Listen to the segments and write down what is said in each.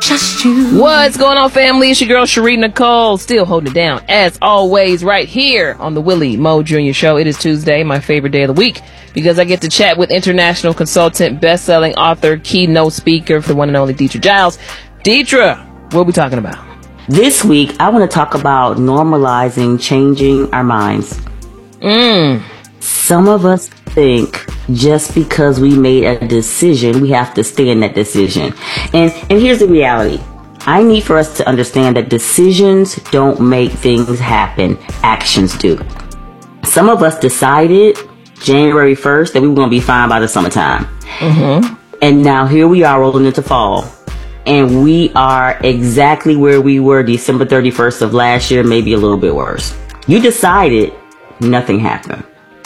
Just you. What's going on, family? It's your girl, Cherie Nicole, still holding it down, as always, right here on the Willie Mo Jr. Show. It is Tuesday, my favorite day of the week, because I get to chat with international consultant, best-selling author, keynote speaker for the one and only Deidre Giles. Deidre, what are we talking about? This week, I want to talk about normalizing changing our minds. Some of us think just because we made a decision, we have to stay in that decision. And here's the reality. I need for us to understand that decisions don't make things happen. Actions do. Some of us decided January 1st that we were going to be fine by the summertime. And now here we are rolling into fall. And we are exactly where we were December 31st of last year, maybe a little bit worse. You decided, nothing happened.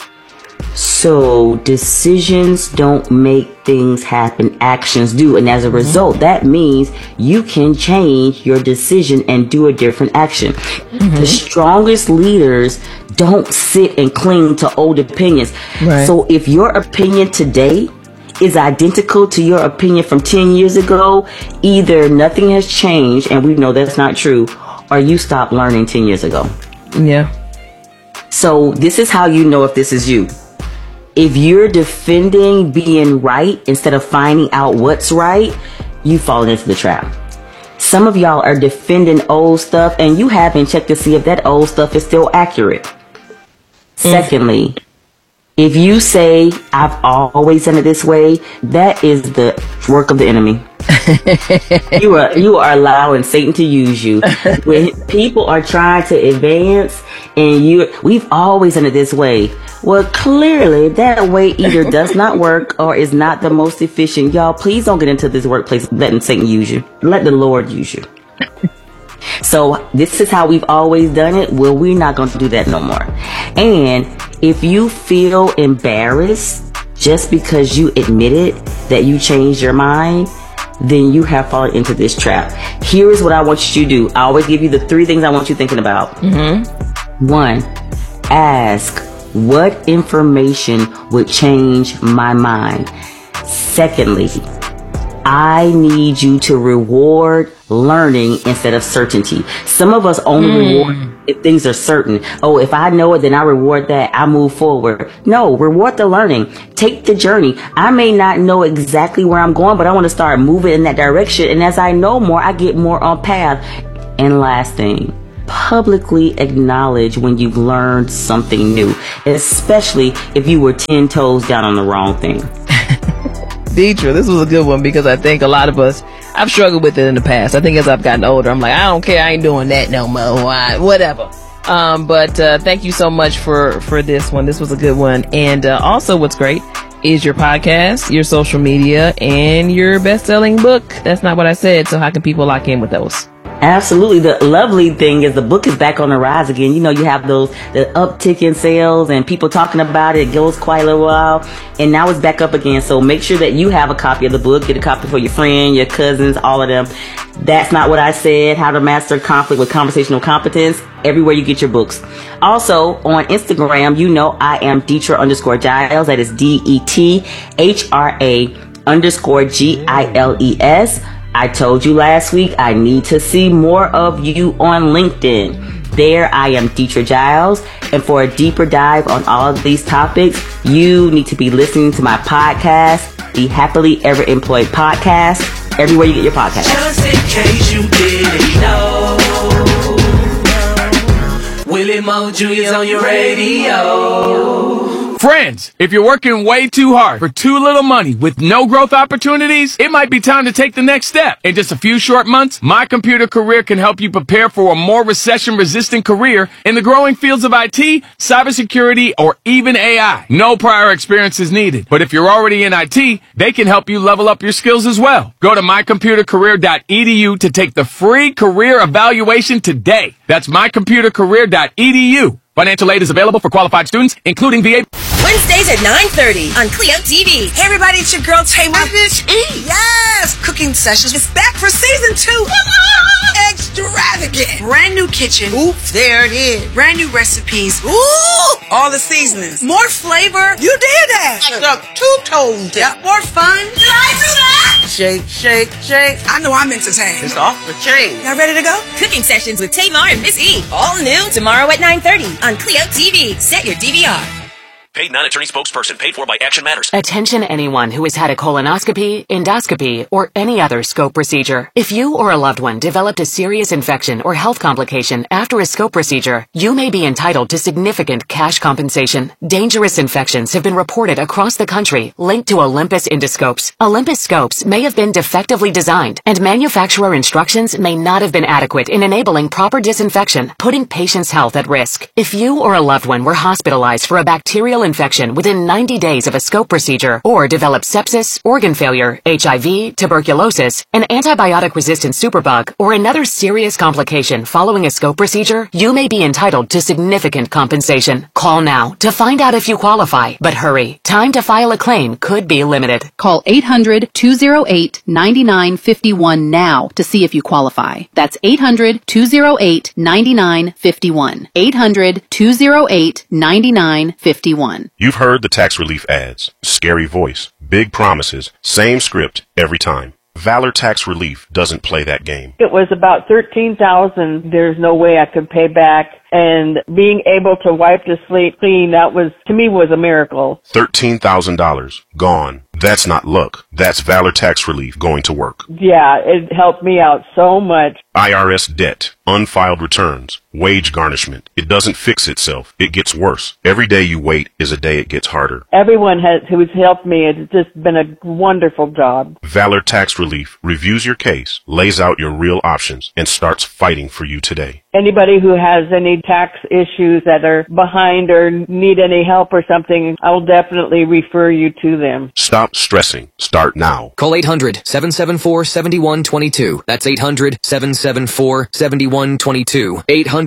So decisions don't make things happen, actions do. And as a result, that means you can change your decision and do a different action. The strongest leaders don't sit and cling to old opinions. Right. So if your opinion today is identical to your opinion from 10 years ago, either nothing has changed, and we know that's not true, or you stopped learning 10 years ago. Yeah. So this is how you know if this is you. If you're defending being right instead of finding out what's right, you've fallen into the trap. Some of y'all are defending old stuff and you haven't checked to see if that old stuff is still accurate. Secondly, if you say, I've always done it this way, that is the work of the enemy. You are allowing Satan to use you. When people are trying to advance and we've always done it this way. Well, clearly that way either does not work or is not the most efficient. Y'all, please don't get into this workplace letting Satan use you. Let the Lord use you. So this is how we've always done it. Well, we're not going to do that no more. And if you feel embarrassed just because you admitted that you changed your mind, then you have fallen into this trap. Here is what I want you to do. I always give you the 3 things I want you thinking about. 1, ask, what information would change my mind? Secondly, I need you to reward learning instead of certainty. Some of us only reward if things are certain. Oh, if I know it, then I reward that. I move forward. No, reward the learning. Take the journey. I may not know exactly where I'm going, but I want to start moving in that direction. And as I know more, I get more on path. And last thing, publicly acknowledge when you've learned something new, especially if you were 10 toes down on the wrong thing. Deidre, this was a good one because I think a lot of us, I've struggled with it in the past. I think as I've gotten older, I'm like, I don't care. I ain't doing that no more. Whatever. But thank you so much for this one. This was a good one. And also what's great is your podcast, your social media, and your best-selling book. That's not what I said. So how can people lock in with those? Absolutely. The lovely thing is the book is back on the rise again. You know, you have the uptick in sales and people talking about it. It goes quite a little while. And now it's back up again. So make sure that you have a copy of the book. Get a copy for your friend, your cousins, all of them. That's Not What I Said, How to Master Conflict with Conversational Competence. Everywhere you get your books. Also on Instagram, you know, I am Deetra_Giles. That is DETHRA_GILES. I told you last week, I need to see more of you on LinkedIn. There, I am Deidre Giles. And for a deeper dive on all of these topics, you need to be listening to my podcast, the Happily Ever Employed Podcast, everywhere you get your podcast. Just in case you didn't know, Willie Mo Jr. is on your radio. Friends, if you're working way too hard for too little money with no growth opportunities, it might be time to take the next step. In just a few short months, My Computer Career can help you prepare for a more recession-resistant career in the growing fields of IT, cybersecurity, or even AI. No prior experience is needed, but if you're already in IT, they can help you level up your skills as well. Go to mycomputercareer.edu to take the free career evaluation today. That's mycomputercareer.edu. Financial aid is available for qualified students, including VA. Wednesdays at 9:30 on Cleo TV. Hey everybody, it's your girl Tamar. Bitch E. Yes! Cooking Sessions is back for season 2. Eggs extravagant. Brand new kitchen. Oops, there it is. Brand new recipes. Ooh, all the seasonings. More flavor. You did that. I stuck 2 toes. Yep. More fun. Did I do that? Shake, shake, shake. I know I'm entertained. It's off the chain. Y'all ready to go? Cooking sessions with Tamar and Miss E. All new tomorrow at 9:30 on Clio TV. Set your DVR. Paid non-attorney spokesperson paid for by Action Matters. Attention anyone who has had a colonoscopy, endoscopy, or any other scope procedure. If you or a loved one developed a serious infection or health complication after a scope procedure, you may be entitled to significant cash compensation. Dangerous infections have been reported across the country linked to Olympus endoscopes. Olympus scopes may have been defectively designed, and manufacturer instructions may not have been adequate in enabling proper disinfection, putting patients' health at risk. If you or a loved one were hospitalized for a bacterial infection within 90 days of a scope procedure, or developed sepsis, organ failure, HIV, tuberculosis, an antibiotic-resistant superbug, or another serious complication following a scope procedure, you may be entitled to significant compensation. Call now to find out if you qualify, but hurry. Time to file a claim could be limited. Call 800-208-9951 now to see if you qualify. That's 800-208-9951. 800-208-9951. You've heard the tax relief ads. Scary voice, big promises, same script every time. Valor Tax Relief doesn't play that game. It was about $13,000. There's no way I could pay back. And being able to wipe the slate clean, that was, to me, was a miracle. $13,000 gone. That's not luck. That's Valor Tax Relief going to work. Yeah, it helped me out so much. IRS debt, unfiled returns, wage garnishment. It doesn't fix itself. It gets worse. Every day you wait is a day it gets harder. Everyone who's helped me, it's just been a wonderful job. Valor Tax Relief reviews your case, lays out your real options, and starts fighting for you today. Anybody who has any tax issues that are behind or need any help or something, I'll definitely refer you to them. Stop stressing. Start now. Call 800-774-7122. That's 800-774-7122.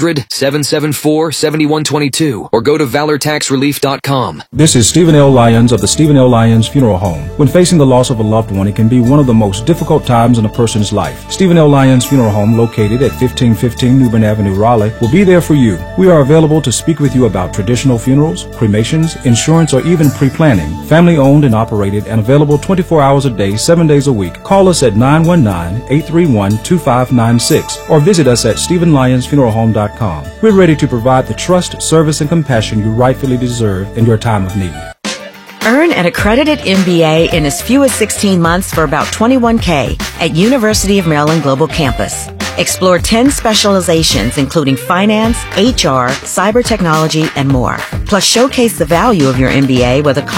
800-774-7122. Or go to ValorTaxRelief.com. This is Stephen L. Lyons of the Stephen L. Lyons Funeral Home. When facing the loss of a loved one, it can be one of the most difficult times in a person's life. Stephen L. Lyons Funeral Home, located at 1515 New Bern Avenue, Raleigh, will be there for you. We are available to speak with you about traditional funerals, cremations, insurance, or even pre-planning. Family owned and operated and available 24 hours a day, 7 days a week. Call us at 919-831-2596 or visit us at StephenLyonsFuneralHome.com. We're ready to provide the trust, service, and compassion you rightfully deserve in your time of need. Earn an accredited MBA in as few as 16 months for about $21K at University of Maryland Global Campus. Explore 10 specializations including finance, HR, cyber technology, and more. Plus showcase the value of your MBA with a